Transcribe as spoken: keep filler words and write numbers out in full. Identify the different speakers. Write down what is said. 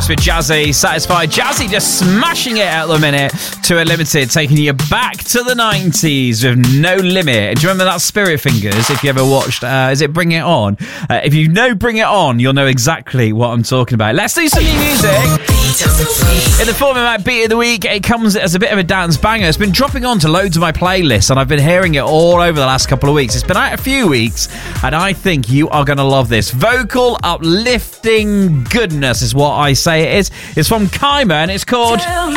Speaker 1: with Jazzy, Satisfied. Jazzy just smashing it at the minute to Unlimited, taking you back to the nineties with No Limit. Do you remember that Spirit Fingers, if you ever watched, uh, is it Bring It On? Uh, if you know Bring It On, you'll know exactly what I'm talking about. Let's do some new music. In the form of my Beat of the Week, it comes as a bit of a dance banger. It's been dropping onto loads of my playlists, and I've been hearing it all over the last couple of weeks. It's been out a few weeks, and I think you are going to love this. Vocal uplifting goodness is what I say it is. It's from Kyma, and it's called... Tell me